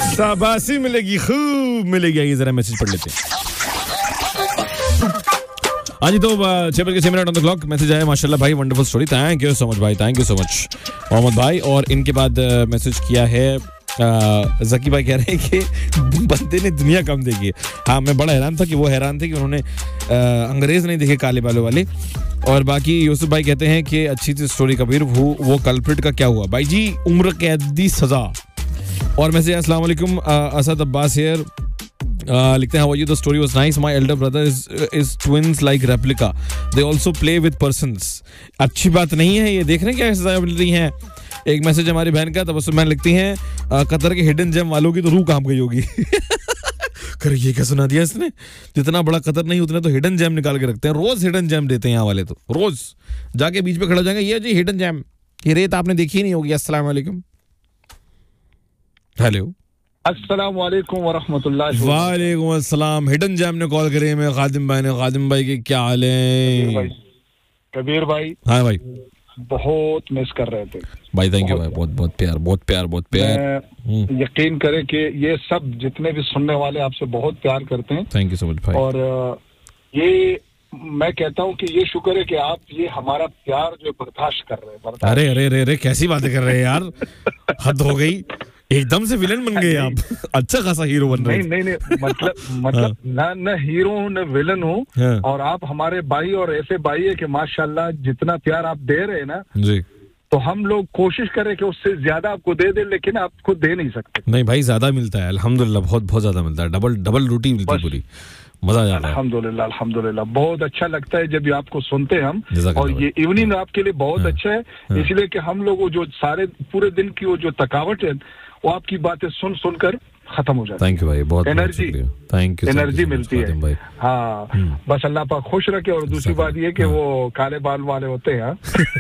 शाबाशी मिलेगी, खूब मिलेगी। ये जरा मैसेज पढ़ लेते हैं। हाँ जी, तो 6:06 ऑन द क्लॉक मैसेज आया। माशाल्लाह भाई, wonderful story, thank you so much भाई, thank you so much Mohammad भाई। और इनके बाद मैसेज किया है जकी भाई, कह रहे हैं कि बंदे ने दुनिया कम देखी है। हाँ, मैं बड़ा हैरान था कि वो हैरान थे कि उन्होंने अंग्रेज नहीं देखे, काले बालों वाले। और बाकी यूसुफ भाई कहते हैं कि अच्छी थी स्टोरी कबीर, वो कल्प्रिट का क्या हुआ भाई जी? उम्र कैदी सजा। और मैसेज अस्सलाम वालेकुम, असद अब्बास हियर, लिखते हैं how are you, the story was nice, my Elder brother is twins like replica, they also play with persons. अच्छी बात नहीं है ये, देख रहे हैं क्या सजा मिल रही है। एक मैसेज हमारी बहन का, तबस्सुम बहन लिखती हैं कतर के हिडन जेम वालों की तो रूह काम गई होगी। कर ये क्या सुना दिया इसने? जितना बड़ा कतर नहीं उतने तो हिडन जेम निकाल के रखते हैं, रोज हिडन जेम देते हैं यहाँ वाले, तो रोज जाके बीच पे खड़ा हो जाएंगे, ये जी हिडन जेम, ये रेत आपने देखी ही नहीं होगी। अस्सलाम वालेकुम। हेलो, अस्सलाम वालेकुम वरहमतुल्लाहि। वालेकुम अस्सलाम। हिडन जेम ने कॉल करे मैं, खादिम भाई ने। खादिम भाई के क्या हाल है? कबीर भाई, हाँ भाई, बहुत मिस कर रहे थे भाई। थैंक यू भाई, बहुत बहुत प्यार, बहुत प्यार, बहुत प्यार। यकीन करें कि ये सब जितने भी सुनने वाले आपसे बहुत प्यार करते हैं। थैंक यू सो मच भाई। और ये मैं कहता हूँ कि ये शुक्र है कि आप ये हमारा प्यार जो बर्दाश्त कर रहे हैं। अरे अरे अरे अरे, कैसी बातें कर रहे हैं यार, हद हो गई, एकदम से विलन बन गए आप। अच्छा खासा हीरो बन रहे हैं। नहीं मतलब ना हीरो हूँ न विलन हूँ। और आप हमारे भाई, और ऐसे भाई है कि माशाल्लाह जितना प्यार आप दे रहे हैं ना जी, तो हम लोग कोशिश करें कि उससे ज्यादा आपको दे दे, लेकिन आपको दे नहीं सकते। नहीं भाई, ज्यादा मिलता है अल्हम्दुलिल्लाह, बहुत बहुत ज्यादा मिलता है, डबल रोटी मिलती है पूरी, मजा आ जाता है। अल्हम्दुलिल्लाह अल्हम्दुलिल्लाह, बहुत अच्छा लगता है जब आपको सुनते हैं हम। और ये इवनिंग आपके लिए बहुत अच्छा है, इसलिए कि हम लोग जो सारे पूरे दिन की वो जो थकावट है वो आपकी बातें सुनकर खत्म हो जाती है। थैंक यू भाई, बहुत एनर्जी, थैंक यू, एनर्जी मिलती है भाई। हाँ, बस अल्लाह पाक खुश रखे। और दूसरी बात ये कि वो काले बाल वाले होते हैं।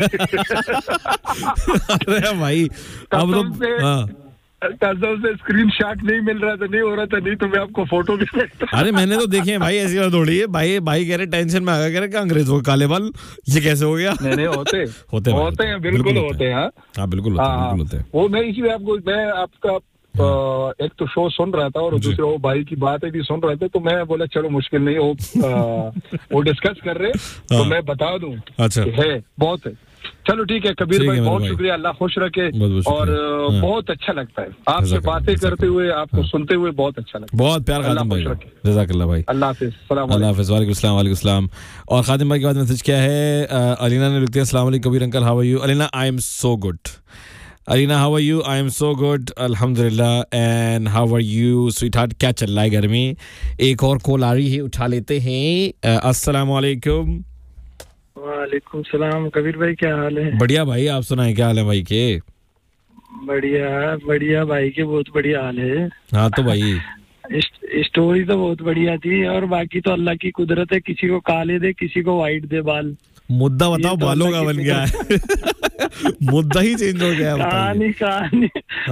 अरे भाई, अब तो कसम से स्क्रीनशॉट नहीं मिल रहा था, नहीं हो रहा था, नहीं तो मैं आपको फोटो भी भेजता। अरे मैंने तो देखे हैं भाई, ऐसी बात थोड़ी है भाई कह रहे टेंशन में आ गया, कह रहे अंग्रेजों के काले बाल, ये कैसे हो गया? नहीं होते हैं, बिल्कुल होते हैं। हाँ बिल्कुल होते हैं। वो मैं इसलिए मैं आपका एक तो शो सुन रहा था और दूसरे वो भाई की बातें भी सुन रहे थे, तो मैं बोला चलो मुश्किल नहीं, वो डिस्कस कर रहे तो मैं बता दूं। अच्छा, है बहुत है। चलो ठीक है कबीर भाई, बहुत शुक्रिया, अल्लाह खुश रखे। और बहुत अच्छा लगता है आपसे बातें करते हुए, आपको सुनते हुए बहुत अच्छा लगता है। बहुत प्यार खादिम भाई, जज़ाकल्लाह भाई। अल्लाह हाफिज़। अल्लाह हाफिज़। वालेकुम सलाम, वालेकुम सलाम। और खादिम भाई के बाद मैसेज क्या है? अलीना ने लिखती है, अस्सलाम वालेकुम Kabir uncle, how are you? Alina, I am so good. Alina, how are you? I am so good, अल्हम्दुलिल्लाह। And how are you sweet heart, क्या चल रहा है घर में? एक और कॉल आ रही है, उठा लेते हैं। अस्सलाम वालेकुम। वालेकुम सलाम कबीर भाई, क्या हाल है? बढ़िया भाई, आप सुनाएं, क्या हाल है भाई के? बढ़िया भाई के, बहुत बढ़िया हाल है। हाँ तो भाई स्टोरी तो बहुत बढ़िया थी, और बाकी तो अल्लाह की कुदरत है, किसी को काले दे किसी को वाइट दे बाल। मुद्दा बताओ, तो बालों का बन गया है। मुद्दा ही चेंज हो गया है। कहानी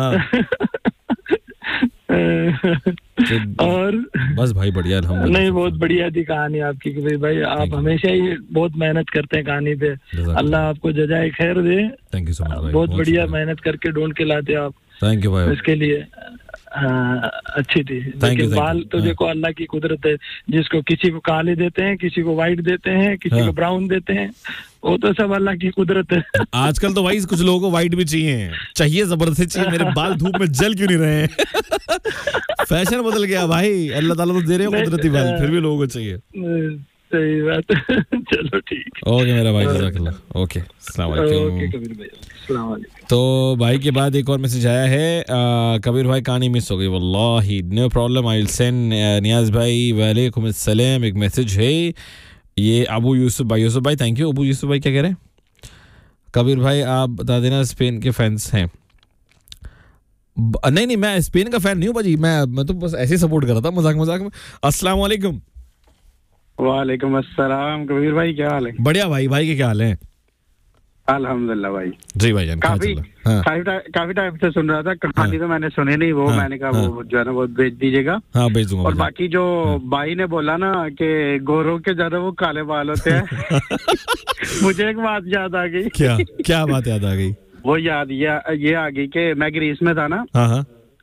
और बस भाई बढ़िया, अल्हम्दुलिल्लाह। नहीं, बहुत बढ़िया थी कहानी आपकी कि भाई आप हमेशा ही बहुत मेहनत करते हैं कहानी पे, अल्लाह आपको जज़ाए खैर दे। थैंक यू सो मच भाई, बहुत बढ़िया मेहनत करके ढूंढ के लाते आप। थैंक यू भाई, इसके लिए अच्छी थी। लेकिन बाल तो देखो अल्लाह की कुदरत है, जिसको किसी को काले देते हैं, किसी को व्हाइट देते हैं, किसी को ब्राउन देते हैं, वो तो सब अल्लाह की कुदरत है। आजकल तो भाई कुछ लोगों को व्हाइट भी चाहिए जबरदस्ती चाहिए। मेरे बाल धूप में जल क्यों नहीं रहे हैं? फैशन बदल गया भाई, अल्लाह ताला तो दे रहे हैं कुदरती बाल, फिर भी लोगों को चाहिए। सही बात। चलो ठीक, ओके मेरा भाई, जज़ाकल्लाह। ओके, अस्सलाम वालेकुम। तो भाई के बाद एक और मैसेज आया है, कबीर भाई कहानी मिस हो गई वल्लाही, no problem, I will send. नियाज भाई वालेकुम अस्सलाम, एक मैसेज है ये अबू यूसुफ भाई, थैंक यू। अबू यूसुफ भाई क्या कह रहे हैं? कबीर भाई आप बता देना स्पेन के फैंस हैं? नहीं, मैं स्पेन का फैन नहीं हूँ भाजी, मैं तो बस ऐसे सपोर्ट कर रहा था, मजाक में। अस्सलाम वालेकुम। वालेकुम अस्सलाम कबीर भाई, क्या हाल है? बढ़िया भाई के क्या हाल है? अल्हम्दुलिल्लाह भाई। जी भाईजान, काफी टाइम से सुन रहा था कहानी, तो मैंने सुनी नहीं वो। मैंने कहा वो जो है ना वो भेज दीजिएगा। हाँ भेज दूंगा। और बाकी जो भाई ने बोला ना कि गोरों के ज्यादा वो काले बाल होते हैं, मुझे एक बात याद आ गई। क्या बात याद आ गई? वो याद ये आ गई कि मैं ग्रीस में था ना,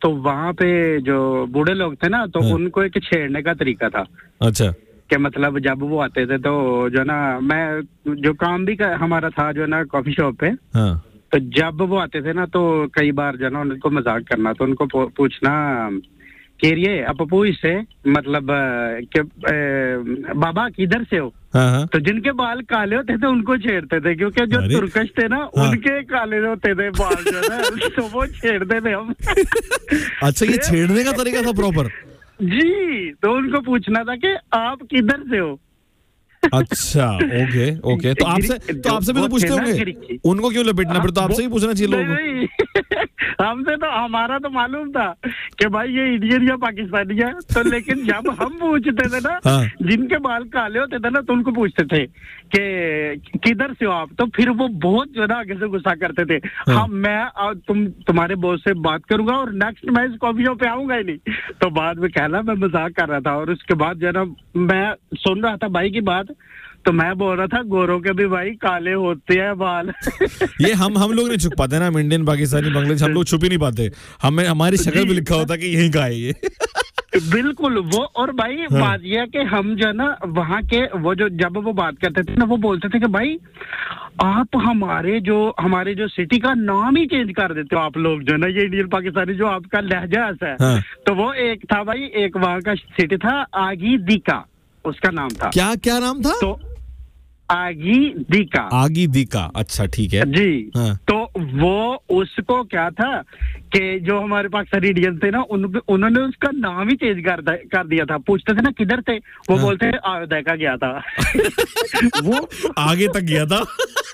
तो वहाँ पे जो बूढ़े लोग थे ना, तो उनको एक छेड़ने का तरीका था। अच्छा। कि मतलब जब वो आते थे तो जो ना, मैं जो काम भी हमारा था जो ना कॉफी शॉप पे, तो जब वो आते थे ना तो कई बार जो ना उनको मजाक करना, तो उनको पूछना कि ये अपू इससे मतलब कि बाबा किधर से हो? तो जिनके बाल काले होते थे उनको छेड़ते थे, क्योंकि जो तुर्कश थे ना उनके काले होते थे बाल जो ना, तो वो छेड़ते थे हम। अच्छा, ये छेड़ने का तरीका था प्रॉपर? जी, तो उनको पूछना था कि आप किधर से हो? अच्छा, ओके। तो आपसे भी तो पूछते होंगे, उनको क्यों लपेटना? फिर तो आपसे ही पूछना चाहिए लोगों को। हमसे तो, हमारा तो मालूम था कि भाई ये इंडियन या पाकिस्तानी है, तो लेकिन जब हम पूछते थे ना, जिनके बाल काले होते थे ना, तो उनको पूछते थे कि किधर से हो आप, तो फिर वो बहुत जो ना आगे से गुस्सा करते थे। मैं तुम्हारे बॉस से बात करूंगा और नेक्स्ट मैं इस कॉफी शॉप पे आऊंगा ही नहीं। तो बाद में कहना मैं मजाक कर रहा था, और उसके बाद जो ना मैं सुन रहा था भाई की बात, तो मैं बोल रहा था गोरों के भी भाई काले होते हैं बाल। ये हम लोग नहीं छुप पाते ना, हम इंडियन, पाकिस्तानी, बांग्लादेश, हम लोग छुप ही नहीं पाते। हमें हमारी शक्ल भी लिखा होता कि यहीं का है ये। बिल्कुल वो। और भाई बात यह है कि हम जो ना वहाँ के वो जो जब वो बात करते थे ना, वो बोलते थे कि भाई आप हमारे जो सिटी का नाम ही चेंज कर देते हो आप लोग जो ना, ये इंडियन पाकिस्तानी जो आपका लहजा ऐसा है। तो वो एक था भाई, एक वहाँ का सिटी था आगी दिका, उसका नाम था। क्या नाम था? तो आगी दिका। अच्छा, ठीक है जी। तो वो उसको क्या था कि जो हमारे पाकिस्तानी इंडियन थे ना, उन्होंने उसका नाम ही चेंज कर दिया था। पूछते थे ना किधर थे, वो बोलते हैं आयोध्या गया था। वो आगे तक गया था।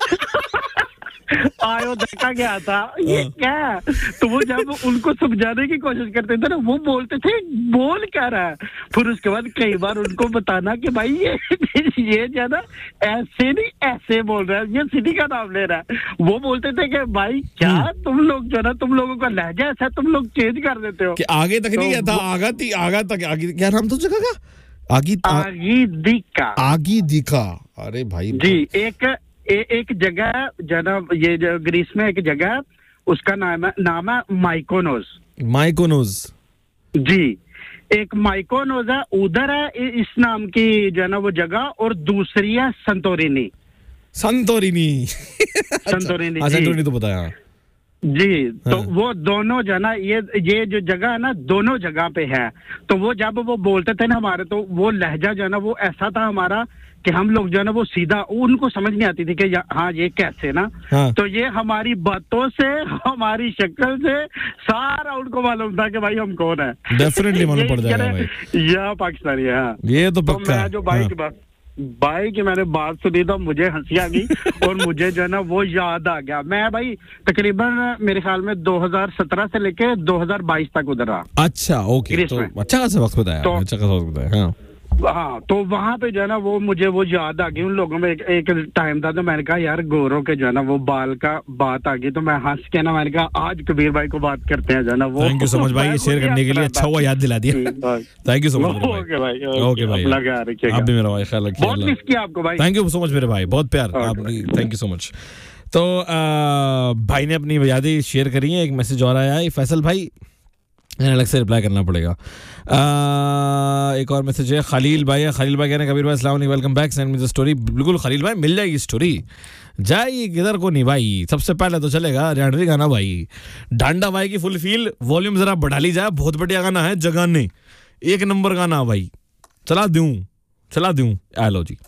अयोध्या गया था, ये क्या? तो वो जब उनको समझाने की कोशिश करते थे ना, वो बोलते थे बोल क्या रहा है। फिर उसके बाद कई बार उनको बताना कि भाई ये ज्यादा ऐसे नहीं ऐसे बोल रहा है, ये सिटी का नाम ले रहा है। वो बोलते थे कि भाई क्या तुम लोग जो ना, तुम लोगों का लहजा ऐसा, तुम लोग चेंज कर देते हो। कि आगे तक नहीं गया था, आगा तक। आगे क्या नाम था जगह का? आगी दिका। अरे भाई जी, एक जगह जनाब, ये जो ग्रीस में एक जगह, उसका नाम है माइकोनोस। जी, एक माइकोनोस है, उधर है इस नाम की जो है ना वो जगह, और दूसरी है संतोरिनी। संतोरिनी तो बताया जी। तो वो दोनों जो है ना, ये जो जगह है ना, दोनों जगह पे है। तो वो जब वो बोलते थे ना हमारे, तो वो लहजा जो है ना वो ऐसा था हमारा कि हम लोग जो है ना वो सीधा, उनको समझ नहीं आती थी कि हाँ ये कैसे ना। तो ये हमारी बातों से, हमारी शक्ल से सारा उनको मालूम था कि भाई हम कौन है। डेफिनेटली मालूम पड़ जाएगा भाई, यह पाकिस्तानी है। ये तो पक्का। मैं जो भाई की मैंने बात सुनी तो मुझे हंसी आ गई, और मुझे जो है ना वो याद आ गया। मैं भाई तकरीबन मेरे ख्याल में 2017 से लेके 2022 तक उधर रहा। अच्छा, ओके। तो अच्छा खासा वक्त बताया। हाँ, तो वहाँ पे जो है ना वो मुझे वो याद आ गई। उन लोगों में एक टाइम था, तो मैंने कहा यार गोरों के जो है ना वो बाल का बात आ गई, तो मैं हंस के ना मैंने कहा आज कबीर भाई को बात करते हैं जो है ना वो। थैंक यू सो मच भाई, ये शेयर करने के लिए। अच्छा हुआ याद दिला दिया। Thank you so much. Okay भाई, आप भी मेरा भाई ख्याल रखिए। बहुत मिस किया आपको भाई। थैंक यू सो मच मेरे भाई, बहुत प्यार आपकी। Thank you so much. तो भाई ने अपनी यादें शेयर करी हैं। एक मैसेज और आया है फैसल भाई, अलग से रिप्लाई करना पड़ेगा। एक और मैसेज है खलील भाई कह रहे हैं कबीर भाई अस्सलाम वालेकुम, welcome back, send me the story. बिल्कुल खलील भाई, मिल जाएगी स्टोरी, जाएगी किधर को नहीं भाई। सबसे पहले तो चलेगा रैंडरी गाना भाई, डांडा भाई की फुल फील, वॉल्यूम जरा बढ़ा ली जाए, बहुत बढ़िया गाना है, जगाने एक नंबर गाना भाई, चला दूं आलो जी।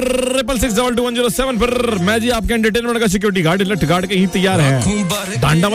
6662107 पर मैं जी आपके एंटरटेनमेंट का सिक्योरिटी गार्ड के ही तैयार है। डांडा